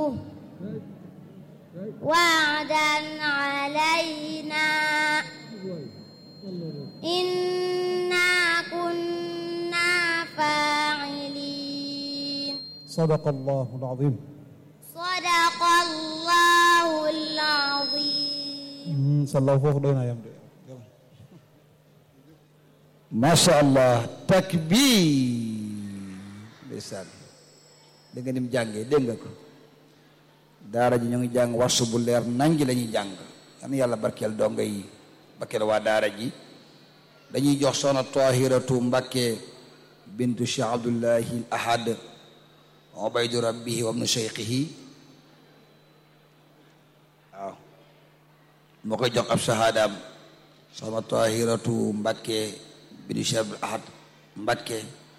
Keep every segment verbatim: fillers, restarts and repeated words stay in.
وعدا علينا إنا كنا فاعلين صدق الله العظيم صدق الله العظيم sallahu foofu doy naa yam de masha Allah takbir ndeysaan dégg nga ni mu jàngee dégg nga ko daara ji ñu ngi jàng warsu bu leer nañ ji la ñuy jàng yan yàlla barkeel donga yi barkeel waa daara ji dañuy jox soxna Tahiratu Mbakke bintu Cheikh Abdullahi Ahad ubaydu rabbihi wa ibnu cheikhihi waaw moo koy jox ab sahaadaam soxna Tahiratu Mbakke bintu Cheikh Abdul Ahad Mbakke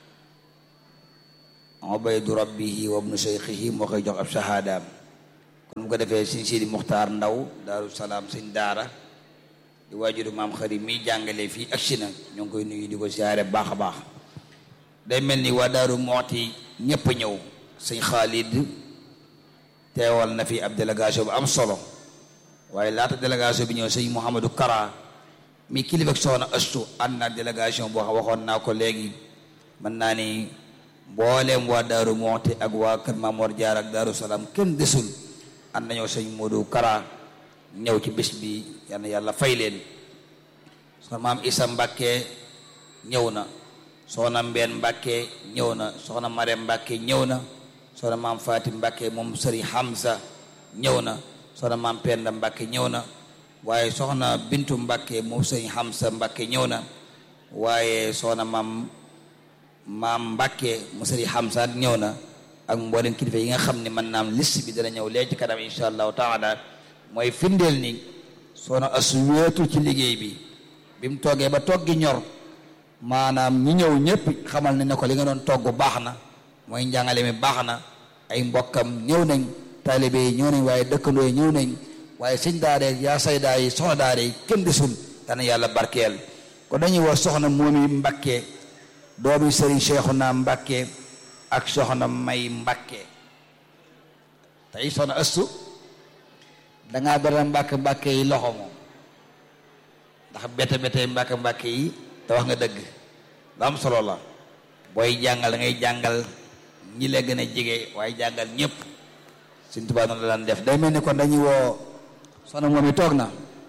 ubaydu rabbihi wa ibnu cheikhihi moo koy jox ab sahaadaam kon mu ko defee sëñ Sidi Muxtaar Ndaw Daaru Salaam sëñ daara di waajuru maam xarit mi jàngale fii ak si na ñoo ngi koy nuyu di ko siyaare baax a baax day mel ni waa Daaru Mooti ñëpp ñëw sëñ Xaalid teewal na fi ab délégation bu am solo waaye laata délégation bi ñëw sëñ Mouhamadou Kara mi kilifa ak soxna Astu ànd na délégation boo xam waxoon naa ko léegi mën naa ni mbooleem waa Daaru Mooti ak waa kër Mamor Jaar ak Daaru Salaam kenn desul ànd nañoo sëñ Modou Kara ñëw ci bés bi yal na yàlla fay leen soxna maam Isa Mbàkke ñëw na soxna Mbeen Mbàkke ñëw na soxna Marème Mbàkke ñëw na soxna maam Faati Mbàkke moom sëriñ Hamza ñëw na soxna maam Penda Mbàkke ñëw na waaye soxna Bintu Mbàkke moom sëriñ Hamza Mbàkke ñëw na waaye soxna maam maam Mbàkke mu sëriñ Hamza ñëw na ak mboolem kilifa yi nga xam ne man naam liste bi dana ñëw léegi ci kanam insha allahu taala mooy firndeel ni soxna Astu wéetul ci liggéey bi bi mu toggee ba toggi ñor maanaam ñi ñëw ñëpp xamal ne ne ko li nga doon togg baax na mooy njàngale mi baax na ay mbokkam ñëw nañ taalibe yi ñëw nañ waaye dëkkandoo yi ñëw nañ waaye sëñ daare yaa say daa yi soxna daare yi kenn desul dana yàlla barkeel kon dañuy wax soxna moomi Mbakke doomi sëriñ Seexuna Mbakke ak soxna May Mbakke tey soxna Astu dangaa bera Mbàkke Mbàkke yi loxo moom ndax bete bete Mbàkke Mbàkke yi te wax nga dëgg lu am solo la booy jàngal da ngay jàngal ñi la gën a jege waaye jàngal ñëpp Sëñ Tuubaa noonu la daan def day mel ni kon dañuy woo soxna moom yi toog na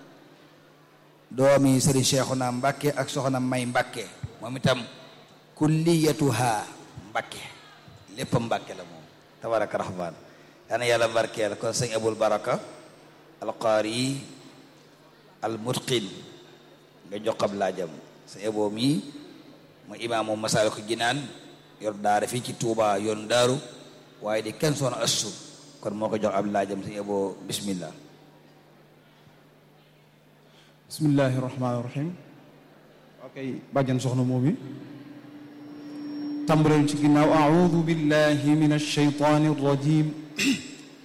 doomi sëriñ Seexuna Mbàkke ak soxna May Mbàkke moom itam kulliyatuha Mbàkke lépp Mbàkke la moom tabaraka rahman yaa na yàlla barkeel kon sëñ Abul Baraka alqaari almutqin nga jox ab laajam sëñ Abo mi mooy imaamu Masaalikul Jinaan yor daara fii ci Tuuba yoonu daaru waaye di kenn soxna Astu kon moo ko jox ab laajam sëñ Abo bismillah bismillahi rahmaani rahim ok bàjjan soxna moom yi tàmbaleel ci ginnaaw a'uudu billahi min ash-shaytaani rajim